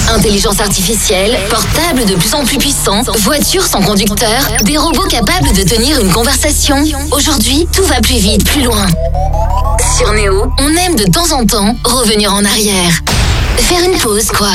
Intelligence artificielle, portables de plus en plus puissants, voitures sans conducteur, des robots capables de tenir une conversation. Aujourd'hui, tout va plus vite, plus loin. Sur Néo, on aime de temps en temps revenir en arrière. Faire une pause, quoi.